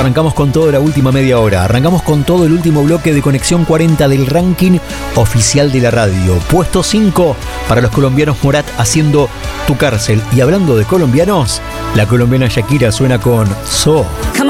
Arrancamos con todo la última media hora. Arrancamos con todo el último bloque de Conexión 40 del ranking oficial de la radio. Puesto 5 para los colombianos Morat haciendo Tu Cárcel. Y hablando de colombianos, la colombiana Shakira suena con So.